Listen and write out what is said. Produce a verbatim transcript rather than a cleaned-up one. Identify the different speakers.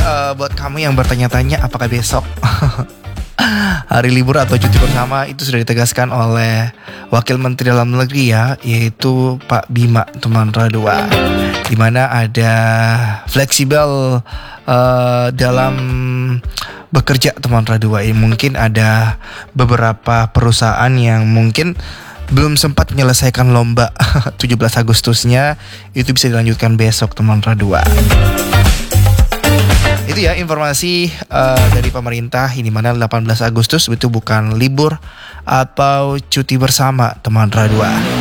Speaker 1: uh, buat kamu yang bertanya-tanya apakah besok hari libur atau cuti bersama, itu sudah ditegaskan oleh Wakil Menteri Dalam Negeri ya, yaitu Pak Bima teman Radua, di mana ada fleksibel uh, dalam bekerja teman Radua. Ya, mungkin ada beberapa perusahaan yang mungkin belum sempat menyelesaikan lomba tujuh belas Agustusnya, itu bisa dilanjutkan besok teman Radua. Itu ya informasi uh, dari pemerintah, ini mana delapan belas Agustus itu bukan libur atau cuti bersama teman Radua.